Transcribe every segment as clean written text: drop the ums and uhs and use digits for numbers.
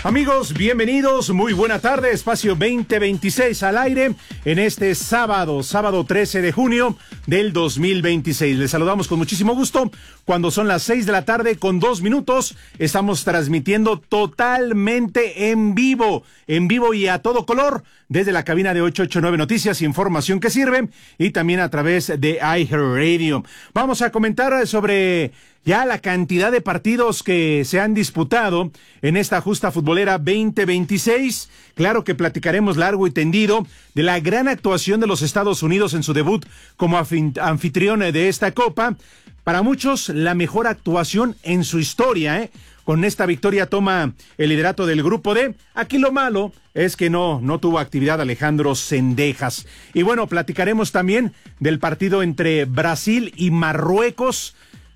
Amigos, bienvenidos, muy buena tarde, Espacio 2026 al aire en este sábado 13 de junio del 2026. Les saludamos con muchísimo gusto cuando son las 6 de la tarde con 2 minutos. Estamos transmitiendo totalmente en vivo y a todo color desde la cabina de 889 Noticias, información que sirve, y también a través de iHeartRadio. Vamos a comentar sobre ya la cantidad de partidos que se han disputado en esta justa futbolera 2026. Claro que platicaremos largo y tendido de la gran actuación de los Estados Unidos en su debut como anfitrión de esta Copa. Para muchos, la mejor actuación en su historia, Con esta victoria toma el liderato del grupo D. Aquí lo malo es que no tuvo actividad Alejandro Zendejas. Y bueno, platicaremos también del partido entre Brasil y Marruecos,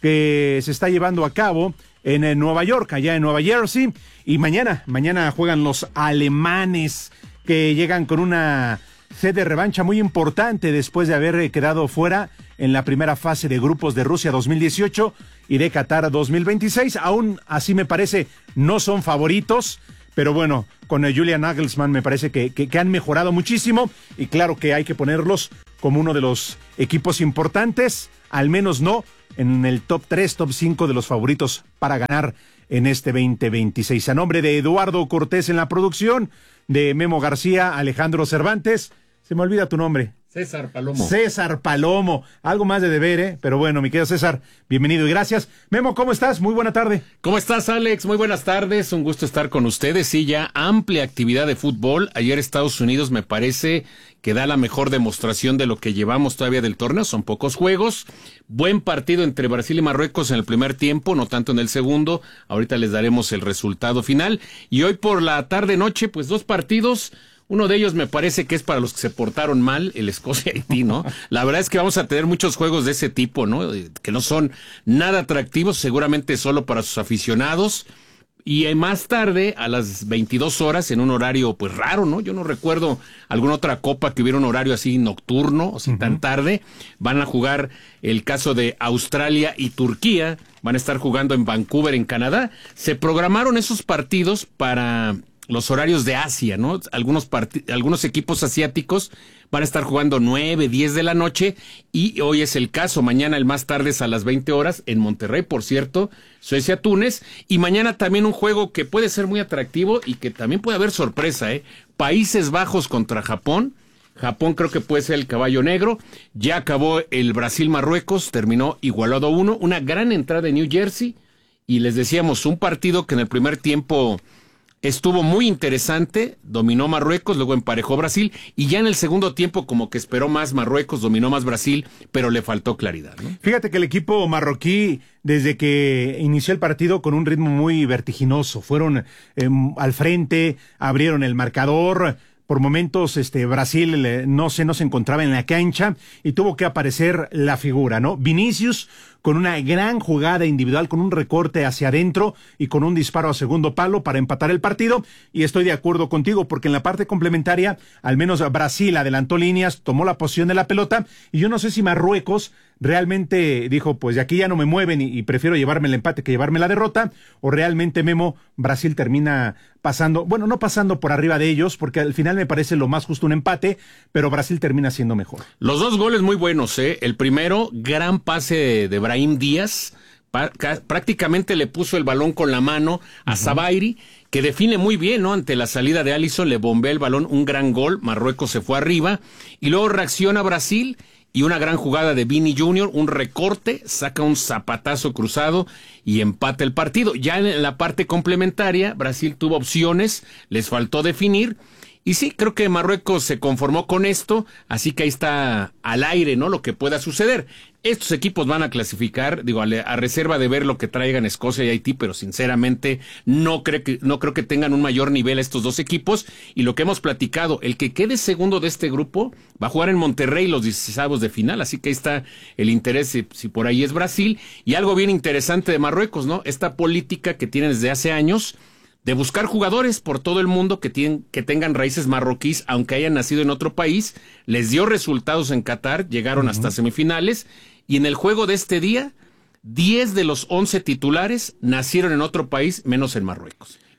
que se está llevando a cabo en Nueva York, allá en Nueva Jersey, y mañana juegan los alemanes, que llegan con una sed de revancha muy importante después de haber quedado fuera en la primera fase de grupos de Rusia 2018 y de Qatar 2026. Aún así me parece no son favoritos, pero bueno, con Julian Nagelsmann me parece que han mejorado muchísimo, y claro que hay que ponerlos como uno de los equipos importantes, al menos no en el top 3, top 5 de los favoritos para ganar en este 2026. A nombre de Eduardo Cortés en la producción, de Memo García, Alejandro Cervantes, se me olvida tu nombre. César Palomo. César Palomo, algo más de deber, pero bueno, mi querido César, bienvenido y gracias. Memo, ¿cómo estás? Muy buena tarde. ¿Cómo estás, Alex? Muy buenas tardes, un gusto estar con ustedes. Sí, ya amplia actividad de fútbol. Ayer Estados Unidos me parece que da la mejor demostración de lo que llevamos todavía del torneo. Son pocos juegos. Buen partido entre Brasil y Marruecos en el primer tiempo, no tanto en el segundo. Ahorita les daremos el resultado final. Y hoy por la tarde-noche, pues 2 partidos. Uno de ellos me parece que es para los que se portaron mal, el Escocia-Haití, ¿no? La verdad es que vamos a tener muchos juegos de ese tipo, ¿no? Que no son nada atractivos, seguramente solo para sus aficionados. Y más tarde, a las 22 horas, en un horario pues raro, ¿no? Yo no recuerdo alguna otra copa que hubiera un horario así nocturno, así tan tarde. Van a jugar el caso de Australia y Turquía. Van a estar jugando en Vancouver, en Canadá. Se programaron esos partidos para los horarios de Asia, ¿no? Algunos equipos asiáticos van a estar jugando 9, 10 de la noche, y hoy es el caso. Mañana el más tarde es a las 20 horas en Monterrey, por cierto, Suecia-Túnez, y mañana también un juego que puede ser muy atractivo y que también puede haber sorpresa, Países Bajos contra Japón. Japón creo que puede ser el caballo negro. Ya acabó el Brasil-Marruecos, terminó igualado a 1, una gran entrada en New Jersey, y les decíamos, un partido que en el primer tiempo estuvo muy interesante, dominó Marruecos, luego emparejó Brasil, y ya en el segundo tiempo como que esperó más Marruecos, dominó más Brasil, pero le faltó claridad, ¿no? Fíjate que el equipo marroquí, desde que inició el partido con un ritmo muy vertiginoso, fueron al frente, abrieron el marcador. Por momentos, Brasil no se encontraba en la cancha y tuvo que aparecer la figura, ¿no? Vinicius con una gran jugada individual, con un recorte hacia adentro y con un disparo a segundo palo para empatar el partido. Y estoy de acuerdo contigo, porque en la parte complementaria, al menos Brasil adelantó líneas, tomó la posición de la pelota, y yo no sé si Marruecos realmente dijo, pues de aquí ya no me mueven y prefiero llevarme el empate que llevarme la derrota, o realmente, Memo, Brasil termina pasando, bueno, no pasando por arriba de ellos, porque al final me parece lo más justo un empate, pero Brasil termina siendo mejor. Los 2 goles muy buenos, El primero, gran pase de Brahim Díaz, prácticamente le puso el balón con la mano a Zabairi, que define muy bien, ¿no? Ante la salida de Alisson, le bombea el balón, un gran gol, Marruecos se fue arriba, y luego reacciona Brasil, y una gran jugada de Vini Jr., un recorte, saca un zapatazo cruzado y empata el partido. Ya en la parte complementaria, Brasil tuvo opciones, les faltó definir, y sí, creo que Marruecos se conformó con esto, así que ahí está al aire, ¿no? Lo que pueda suceder. Estos equipos van a clasificar, a reserva de ver lo que traigan Escocia y Haití, pero sinceramente no creo que tengan un mayor nivel estos 2 equipos. Y lo que hemos platicado, el que quede segundo de este grupo va a jugar en Monterrey los 16avos de final, así que ahí está el interés, si por ahí es Brasil. Y algo bien interesante de Marruecos, ¿no? Esta política que tienen desde hace años de buscar jugadores por todo el mundo que tengan raíces marroquíes, aunque hayan nacido en otro país. Les dio resultados en Qatar, llegaron hasta semifinales, y en el juego de este día, 10 de los 11 titulares nacieron en otro país, menos en Marruecos.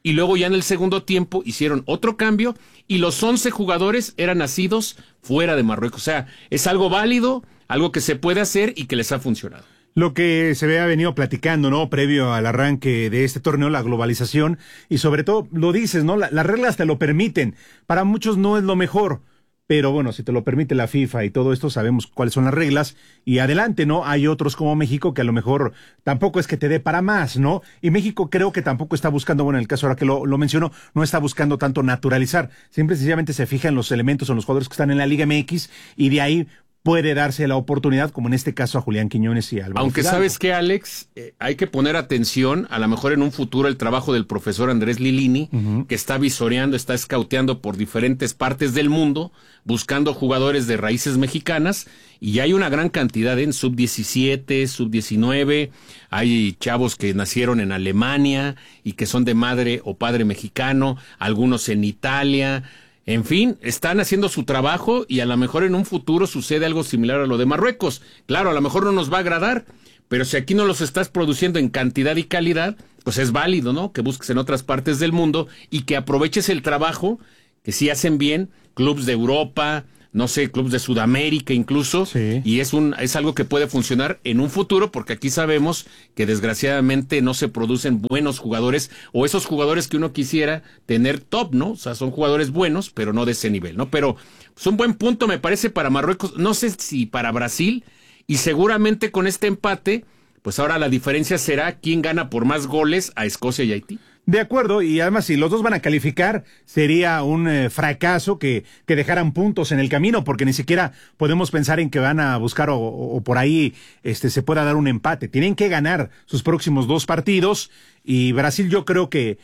y luego ya en el segundo tiempo hicieron otro cambio y los 11 jugadores eran nacidos fuera de Marruecos. O sea, es algo válido, algo que se puede hacer y que les ha funcionado. Lo que se había venido platicando, ¿no? Previo al arranque de este torneo, la globalización, y sobre todo, lo dices, ¿no? Las reglas te lo permiten. Para muchos no es lo mejor, pero bueno, si te lo permite la FIFA y todo esto, sabemos cuáles son las reglas, y adelante, ¿no? Hay otros como México que a lo mejor tampoco es que te dé para más, ¿no? Y México creo que tampoco está buscando, bueno, en el caso ahora que lo menciono, no está buscando tanto naturalizar. Simple y sencillamente se fija en los elementos o en los jugadores que están en la Liga MX, y de ahí puede darse la oportunidad, como en este caso a Julián Quiñones y a Álvaro Aunque Fidalgo. ¿sabes qué, Alex? Hay que poner atención, a lo mejor en un futuro, el trabajo del profesor Andrés Lilini, que está visoreando, está escauteando por diferentes partes del mundo, buscando jugadores de raíces mexicanas, y hay una gran cantidad en sub-17, sub-19, hay chavos que nacieron en Alemania y que son de madre o padre mexicano, algunos en Italia. En fin, están haciendo su trabajo y a lo mejor en un futuro sucede algo similar a lo de Marruecos. Claro, a lo mejor no nos va a agradar, pero si aquí no los estás produciendo en cantidad y calidad, pues es válido, ¿no? Que busques en otras partes del mundo y que aproveches el trabajo que sí hacen bien clubes de Europa, no sé, clubes de Sudamérica incluso, sí. Y es algo que puede funcionar en un futuro, porque aquí sabemos que desgraciadamente no se producen buenos jugadores, o esos jugadores que uno quisiera tener top, ¿no? O sea, son jugadores buenos, pero no de ese nivel, ¿no? Pero es un buen punto, me parece, para Marruecos, no sé si para Brasil, y seguramente con este empate, pues ahora la diferencia será quién gana por más goles a Escocia y Haití. De acuerdo, y además si los dos van a calificar, sería un fracaso que dejaran puntos en el camino, porque ni siquiera podemos pensar en que van a buscar o por ahí se pueda dar un empate. Tienen que ganar sus próximos 2 partidos, y Brasil yo creo que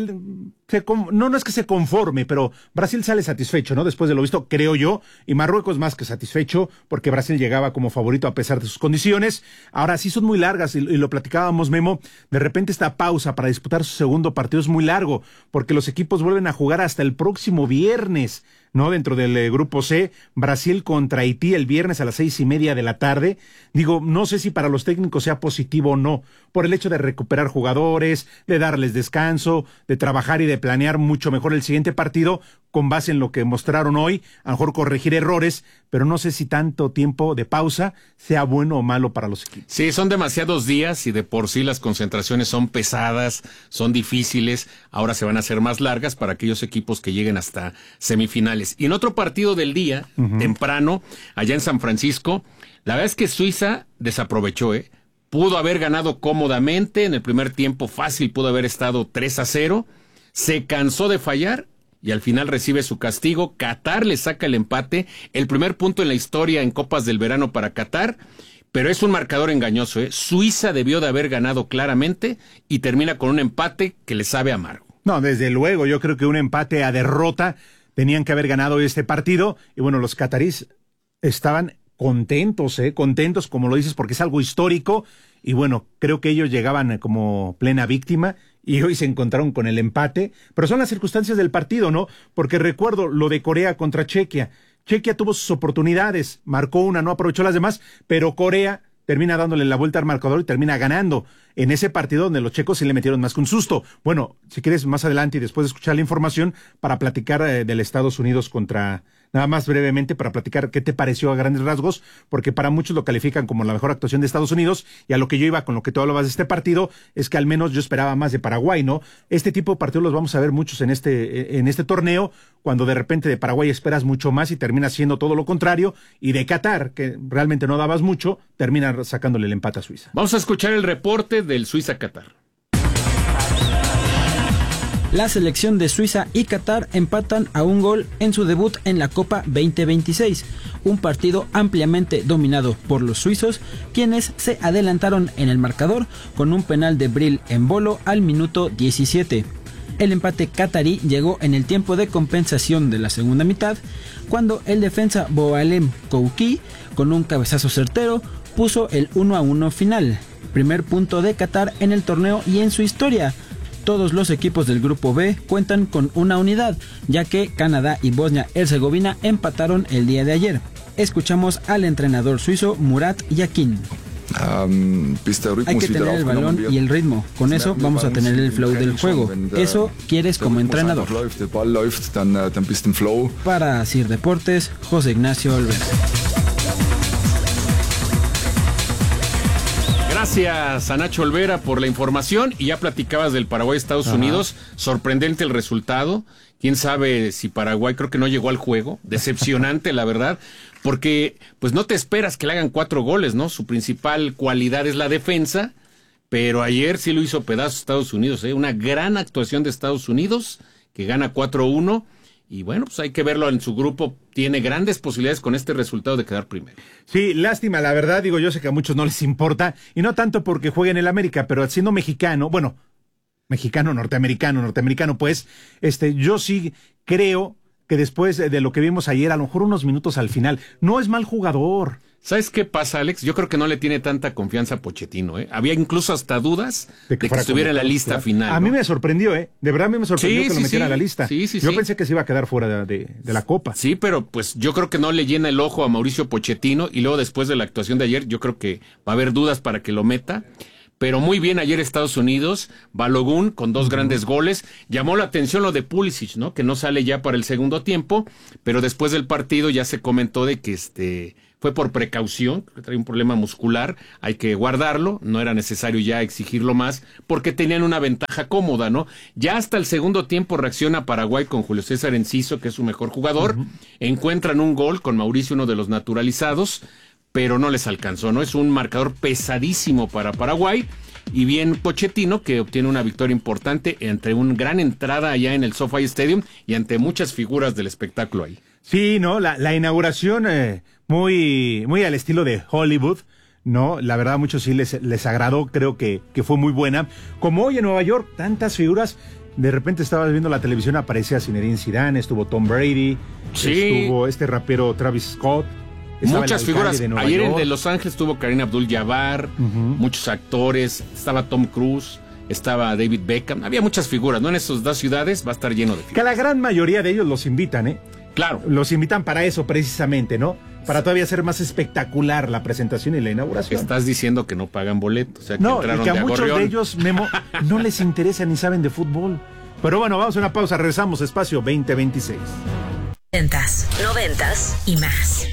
no es que se conforme, pero Brasil sale satisfecho, ¿no? Después de lo visto, creo yo, y Marruecos más que satisfecho, porque Brasil llegaba como favorito a pesar de sus condiciones. Ahora sí son muy largas, y lo platicábamos, Memo, de repente esta pausa para disputar su segundo partido es muy largo, porque los equipos vuelven a jugar hasta el próximo viernes, ¿no? Dentro del grupo C, Brasil contra Haití el viernes a las 6:30 de la tarde. Digo, no sé si para los técnicos sea positivo o no, por el hecho de recuperar jugadores, de darles descanso, de trabajar y de planear mucho mejor el siguiente partido con base en lo que mostraron hoy, a lo mejor corregir errores, pero no sé si tanto tiempo de pausa sea bueno o malo para los equipos. Sí, son demasiados días y de por sí las concentraciones son pesadas, son difíciles, ahora se van a hacer más largas para aquellos equipos que lleguen hasta semifinales. Y en otro partido del día, temprano, allá en San Francisco, la verdad es que Suiza desaprovechó, pudo haber ganado cómodamente, en el primer tiempo fácil pudo haber estado 3-0, se cansó de fallar y al final recibe su castigo. Qatar le saca el empate, el primer punto en la historia en Copas del Verano para Qatar, pero es un marcador engañoso, Suiza debió de haber ganado claramente y termina con un empate que le sabe amargo. No, desde luego, yo creo que un empate a derrota, tenían que haber ganado este partido, y bueno, los catarís estaban contentos, contentos, como lo dices, porque es algo histórico, y bueno, creo que ellos llegaban como plena víctima, y hoy se encontraron con el empate, pero son las circunstancias del partido, ¿no? Porque recuerdo lo de Corea contra Chequia. Chequia tuvo sus oportunidades, marcó una, no aprovechó las demás, pero Corea termina dándole la vuelta al marcador y termina ganando en ese partido donde los checos sí le metieron más que un susto. Bueno, si quieres más adelante y después de escuchar la información para platicar del Estados Unidos contra, nada más brevemente para platicar qué te pareció a grandes rasgos, porque para muchos lo califican como la mejor actuación de Estados Unidos, y a lo que yo iba con lo que tú hablabas de este partido es que al menos yo esperaba más de Paraguay, ¿no? Este tipo de partidos los vamos a ver muchos en este torneo, cuando de repente de Paraguay esperas mucho más y termina siendo todo lo contrario, y de Qatar, que realmente no dabas mucho, termina sacándole el empate a Suiza. Vamos a escuchar el reporte del Suiza-Qatar. La selección de Suiza y Qatar empatan a un gol en su debut en la Copa 2026, un partido ampliamente dominado por los suizos, quienes se adelantaron en el marcador con un penal de Bril Embolo al minuto 17. El empate qatarí llegó en el tiempo de compensación de la segunda mitad, cuando el defensa Boalem Kouki, con un cabezazo certero, puso el 1-1 final, primer punto de Qatar en el torneo y en su historia. Todos los equipos del grupo B cuentan con una unidad, ya que Canadá y Bosnia-Herzegovina empataron el día de ayer. Escuchamos al entrenador suizo Murat Yakin. Hay que tener el balón y el ritmo. Con eso vamos a tener el flow del juego. Eso quieres como entrenador. Para Sir Deportes, José Ignacio Olvera. Gracias a Nacho Olvera por la información. Y ya platicabas del Paraguay-Estados Unidos. Sorprendente el resultado. Quién sabe si Paraguay, creo que no llegó al juego. Decepcionante, la verdad. Porque pues no te esperas que le hagan 4 goles, ¿no? Su principal cualidad es la defensa. Pero ayer sí lo hizo pedazos Estados Unidos, ¿eh? Una gran actuación de Estados Unidos, que gana 4-1. Y bueno, pues hay que verlo en su grupo. Tiene grandes posibilidades con este resultado de quedar primero. Sí, lástima, la verdad, digo, yo sé que a muchos no les importa, y no tanto porque juegue en el América, pero siendo mexicano, bueno, norteamericano, pues, yo sí creo que después de lo que vimos ayer, a lo mejor unos minutos al final, no es mal jugador. ¿Sabes qué pasa, Alex? Yo creo que no le tiene tanta confianza a Pochettino, ¿eh? Había incluso hasta dudas de que estuviera en la lista final, ¿no? A mí me sorprendió, ¿eh? De verdad a mí me sorprendió que lo metiera a la lista. Yo pensé que se iba a quedar fuera de la Copa. Sí, pero pues yo creo que no le llena el ojo a Mauricio Pochettino, y luego después de la actuación de ayer, yo creo que va a haber dudas para que lo meta. Pero muy bien ayer Estados Unidos, Balogun con 2 grandes goles. Llamó la atención lo de Pulisic, ¿no? Que no sale ya para el segundo tiempo, pero después del partido ya se comentó de que fue por precaución, que trae un problema muscular, hay que guardarlo, no era necesario ya exigirlo más, porque tenían una ventaja cómoda, ¿no? Ya hasta el segundo tiempo reacciona Paraguay con Julio César Enciso, que es su mejor jugador, encuentran un gol con Mauricio, uno de los naturalizados, pero no les alcanzó, ¿no? Es un marcador pesadísimo para Paraguay, y bien Pochettino, que obtiene una victoria importante entre una gran entrada allá en el SoFi Stadium y ante muchas figuras del espectáculo ahí. Sí, ¿no? La inauguración muy al estilo de Hollywood, ¿no? La verdad a muchos sí les agradó, creo que fue muy buena. Como hoy en Nueva York, tantas figuras. De repente estabas viendo la televisión, aparecía Zinedine Zidane, estuvo Tom Brady, estuvo este rapero Travis Scott. Muchas figuras. Ayer en de Los Ángeles estuvo Kareem Abdul-Jabbar, muchos actores, estaba Tom Cruise, estaba David Beckham, había muchas figuras, ¿no? En esas 2 ciudades va a estar lleno de figuras. Que la gran mayoría de ellos los invitan, ¿eh? Claro. Los invitan para eso precisamente, ¿no? Para todavía hacer más espectacular la presentación y la inauguración. Estás diciendo que no pagan boleto, o sea, que no, entraron y que a de muchos agorrión. de ellos, Memo, no les interesa ni saben de fútbol. Pero bueno, vamos a una pausa, regresamos, Espacio 2026. 80s, 90s y más.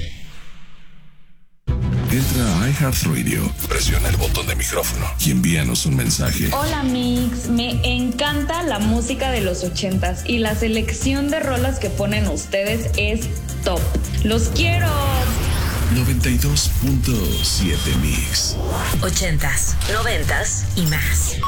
Entra a iHeartRadio, presiona el botón de micrófono y envíanos un mensaje. Hola Mix, me encanta la música de los 80s y la selección de rolas que ponen ustedes es top. ¡Los quiero! 92.7 Mix. 80s, 90s y más.